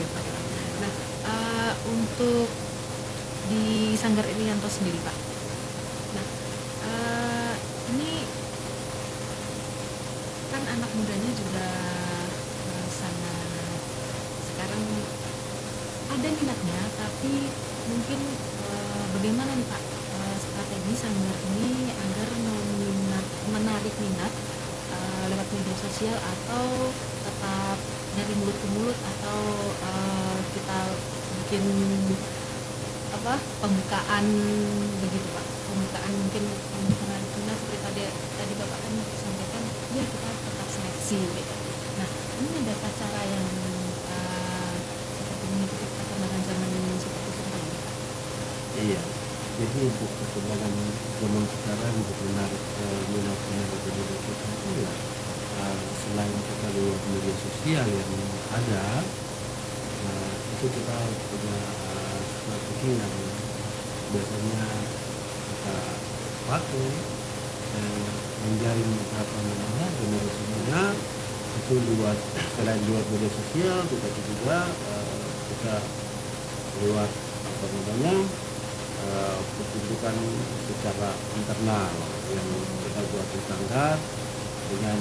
gitu. Nah, untuk di Sanggar Irianto sendiri Pak. Nah, ini kan anak mudanya juga sangat sekarang ada minatnya, tapi mungkin bagaimana nih Pak strategi Sanggar ini agar menarik minat lewat media sosial, atau tetap dari mulut ke mulut, atau kita bikin apa pembukaan begitu Pak, pembukaan mungkin untuk menarik minat seperti tadi Bapak kan sampaikan ya kita tetap seleksi gitu. Nah, ini ada cara yang seperti mengikuti perkembangan zaman seperti sekarang ya Pak? Iya, jadi untuk perkembangan zaman sekarang untuk menarik minat penyandang kita itu ya, selain kita lewat media sosial yang ada, itu kita punya strategi yang biasanya kita pakai, menjaring apa namanya generasi muda itu lewat, selain lewat media sosial, tetapi juga kita lewat apa namanya pertunjukan secara internal yang kita buat di Sanggar dengan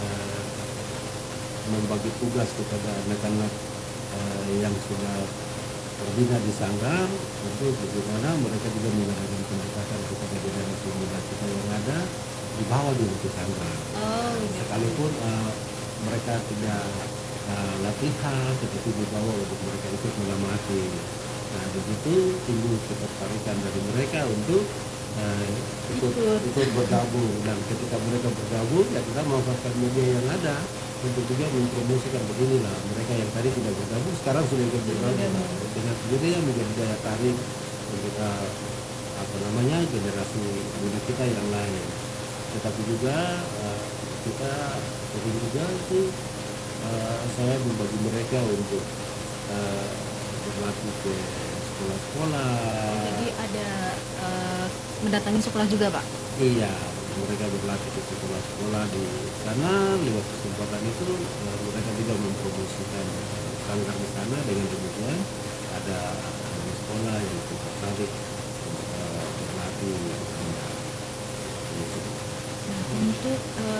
membagi tugas kepada anak-anak yang sudah terbina di Sanggar untuk bagaimana mereka juga mengadakan pendekatan kepada generasi muda kita yang ada dibawa dulu ke Sanggar. Sekalipun mereka tidak latihan, tetapi dibawa untuk mereka ikut mengamati. Nah, begitu timbul ketertarikan dari mereka untuk ikut bergabung, dan ketika mereka bergabung ya kita memanfaatkan media yang ada untuk juga mempromosikan beginilah mereka yang tadi tidak bergabung sekarang sudah ikut bergabung, dengan sendirinya menjadi daya tarik untuk apa namanya generasi muda kita yang lain. Tetapi juga kita sering juga itu saya membagi mereka untuk berlatih ke sekolah-sekolah. Jadi ada mendatangi sekolah juga Pak? Iya, mereka berlatih ke sekolah-sekolah di sana. Lewat kesempatan itu mereka juga mempromosikan Sanggar di sana. Dengan demikian ada di sekolah yang tertarik untuk berlatih. Nah, untuk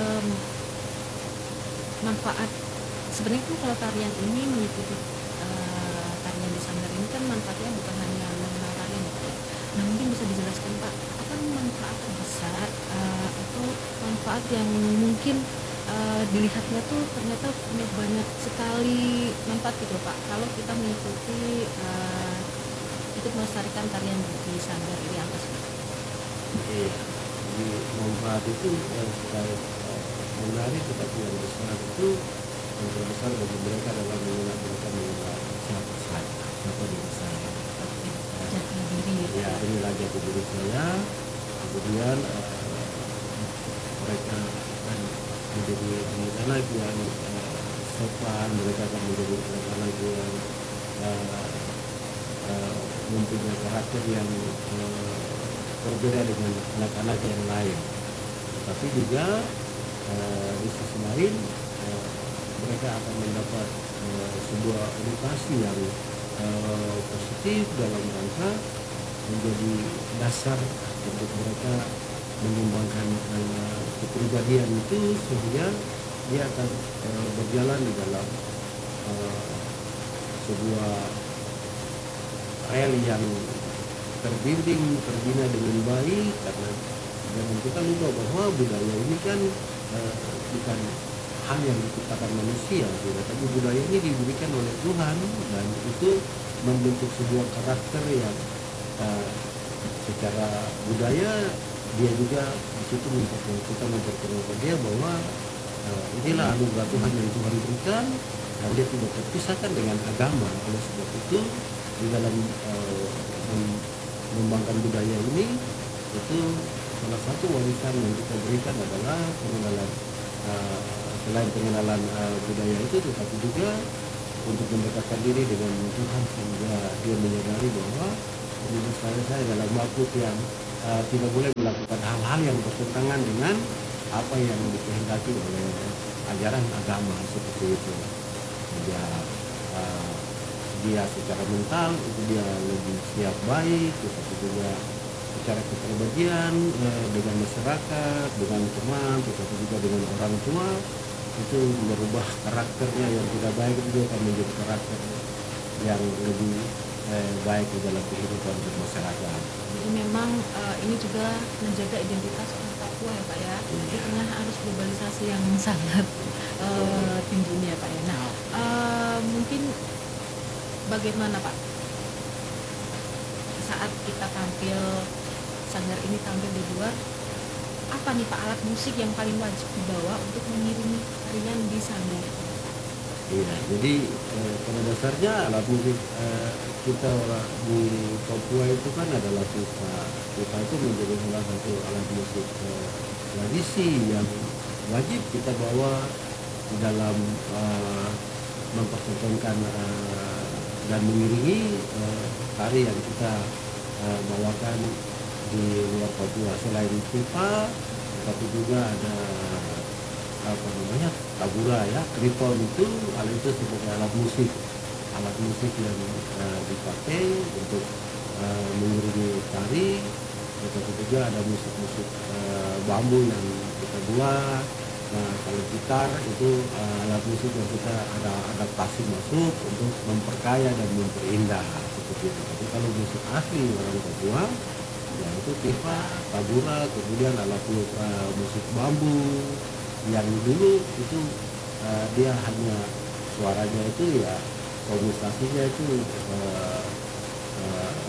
manfaat sebenarnya kan kalau tarian ini mengikuti tarian di Sanggar ini kan manfaatnya bukan hanya mengenal tarian ya Pak ya. Nah, mungkin bisa dijelaskan Pak, apa manfaat terbesar atau manfaat yang mungkin dilihatnya tuh ternyata punya banyak sekali manfaat gitu Pak kalau kita mengikuti ikut melestarikan tarian di Sanggar Irianto. Iya, jadi manfaat itu sekali menarik, tetapi yang besar itu yang terbesar bagi mereka adalah mengenal mereka mengenal siapa saya, siapa diri saya. Jati diri Ya, inilah jati diri saya. Kemudian mereka akan menjadi anak-anak yang sopan, mereka akan menjadi anak-anak yang mempunyai karakter yang berbeda dengan anak-anak yang lain. Tapi juga di sisi lain mereka akan mendapat sebuah edukasi yang positif dalam rangka menjadi dasar untuk mereka mengembangkan kepribadian itu, sehingga dia akan berjalan di dalam sebuah rel yang terbina dengan baik. Karena jangan kita lupa bahwa budaya ini kan bukan hanya diciptakan manusia, tapi budaya ini diberikan oleh Tuhan, dan itu membentuk sebuah karakter yang secara budaya dia juga di situ kita memperkenalkan dia bahwa inilah anugerah Tuhan yang Tuhan berikan, dan dia tidak terpisahkan dengan agama. Oleh sebab itu di dalam mengembangkan budaya ini, itu salah satu warisan yang kita berikan adalah pengenalan, selain pengenalan budaya itu, tetapi juga untuk mendekatkan diri dengan Tuhan, sehingga dia menyadari bahwa saya dalam makhluk yang tidak boleh melakukan hal-hal yang bertentangan dengan apa yang dikehendaki oleh ajaran agama seperti itu. Ya, dia secara mental itu dia lebih siap baik, tetapi juga secara kepribadian dengan masyarakat, dengan teman, tetapi juga dengan orang tua itu merubah karakternya yang tidak baik itu juga akan menjadi karakter yang lebih baik di dalam kehidupan bermasyarakat. Jadi memang ini juga menjaga identitas orang Papua ya Pak ya, di Iya, tengah arus globalisasi yang sangat betul. tinggi ini ya Pak ya. Nah, mungkin bagaimana Pak saat kita tampil, Sanggar ini tampil di luar, apa nih Pak alat musik yang paling wajib dibawa untuk mengiringi tarian di Sanggar? Iya, jadi pada dasarnya alat musik kita orang di Papua itu kan adalah pipa. Pipa itu menjadi salah satu alat musik tradisi yang wajib kita bawa di dalam mempertontonkan dan mengiringi tari yang kita bawakan di luar Papua. Selain pipa, tapi juga ada apa namanya tabura ya, kriton itu alat itu sebagai alat musik yang dipakai untuk mengiringi tari, tetapi juga ada musik-musik bambu yang kita buat. Nah kalau gitar itu alat musik yang kita ada adaptasi masuk untuk memperkaya dan memperindah seperti itu. Tapi kalau musik asli orang Papua ya itu pipa, tabura, kemudian alat musik bambu yang dulu itu dia hanya suaranya itu ya konsentrasinya itu eh,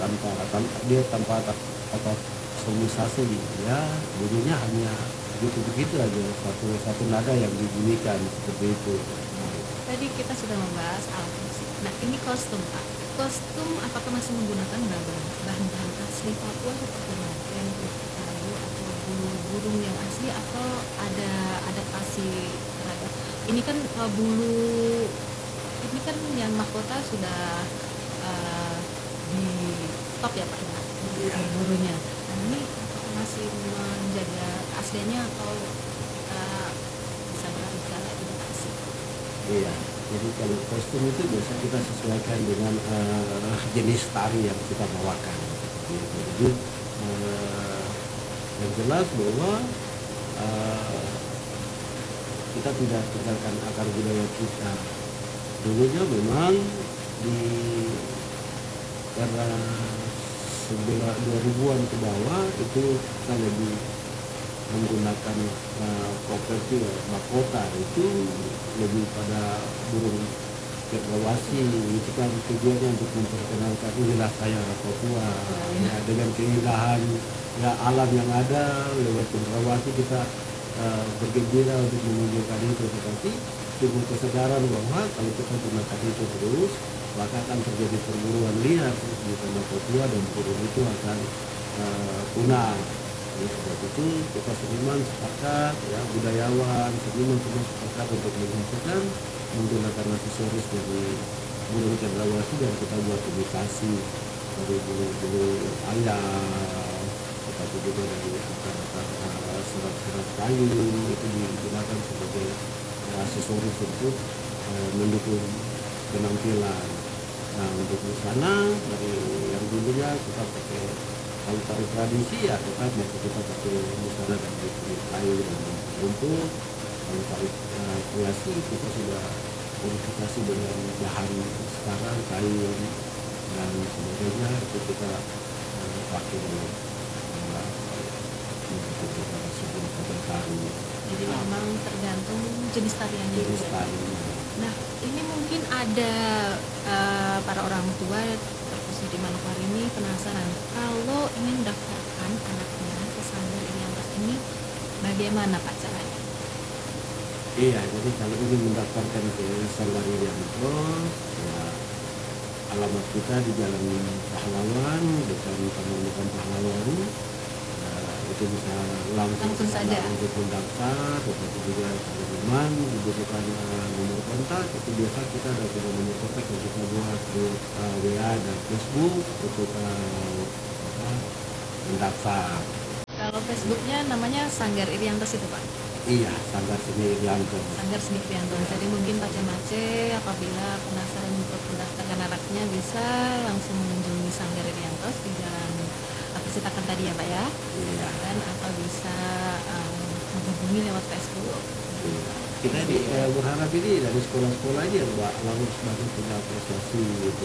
tanpa solmisasi ya bunyinya hanya begitu aja satu nada yang dibunyikan seperti itu. Tadi kita sudah membahas alat musik. Nah, ini kostum Pak. Kostum apakah masih menggunakan bahan-bahan asli Papua seperti noken, kayu atau bulu burung yang asli atau ada adaptasi terhadap ini kan bulu ini kan yang mahkota sudah eh, di top ya Pak ya, Iya. bulunya. Nah, ini apakah masih menjaga aslinya atau kita bisa beralih ke adaptasi? Iya, jadi kalau kostum itu biasa kita sesuaikan dengan jenis tari yang kita bawakan. Seperti itu. Jadi yang jelas bahwa eh, kita tidak tinggalkan akar budaya kita. Dulunya memang di era 2000-an ke bawah itu kita lebih menggunakan properti mahkota itu lebih pada burung cendrawasih itu kan tujuannya untuk memperkenalkan inilah saya Papua ya, dengan keindahan ya alam yang ada lewat cendrawasih kita bergembira untuk menunjukkan itu, tetapi timbul kesadaran bahwa kalau kita gunakan itu terus maka akan terjadi perburuan liar di tanah Papua dan burung itu akan punah. Oleh sebab itu kita seniman sepakat ya budayawan seniman semua sepakat untuk menghentikan menggunakan aksesoris dari burung cendrawasih dan kita buat imitasi dari bulu-bulu ayam, tetapi juga dari akar-akar serat-serat kayu itu digunakan sebagai aksesoris untuk mendukung penampilan. Nah untuk busana dari yang dulunya kita pakai kalau tari tradisi ya tetap masih kita pakai busana dari kulit kayu dan rumput. Kalau tari kreasi kita sudah modifikasi dengan bahan sekarang kayu dan sebagainya itu kita pakai dalam untuk kita sebelum kita tari. Jadi memang tergantung jenis tariannya Jenis juga. tari. Nah, ini mungkin ada para orang tua terkhusus di Manokwari ini penasaran kalau ingin mendaftarkan anaknya ke Sanggar Iriantos ini bagaimana Pak caranya? Iya, jadi kalau ingin mendaftarkan ke Sanggar Iriantos, ya alamat kita di Jalan Pahlawan, dekat Taman Makam Pahlawan. Itu bisa langsung Langsung sana saja. untuk mendaftar, tetapi juga kalau memang dibutuhkan nomor kontak, itu biasa kita ada nomor kontak yang kita buat di WA dan Facebook untuk apa, mendaftar. Kalau Facebooknya namanya Sanggar Iriantos itu Pak. Iya, Sanggar Seni Iriantos. Sanggar Seni Iriantos. Jadi mungkin Pak Cemace apabila penasaran untuk mendaftarkan bisa langsung mengunjungi Sanggar Iriantos di Jalan Percetakan tadi ya Pak ya, Iya. dan atau bisa menghubungi lewat Facebook. Iya. Kita berharap ini dari sekolah-sekolah aja Mbak harus banyak punya apresiasi gitu,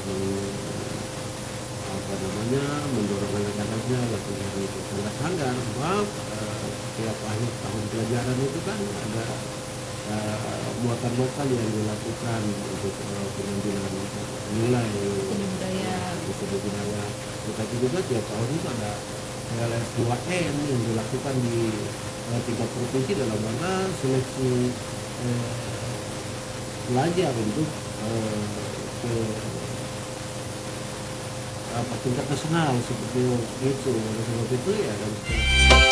apa namanya, mendorong anak-anaknya waktu dari tetangga sanggar. Maaf, setiap akhir tahun pelajaran itu kan ada muatan-muatan yang dilakukan untuk pengambilan nilai Seni budaya. seni budaya. Tetapi juga tiap tahun itu ada LS2N yang dilakukan di tingkat provinsi dalam mana seleksi pelajar untuk ke tingkat nasional seperti itu. Oleh sebab itu ya, dan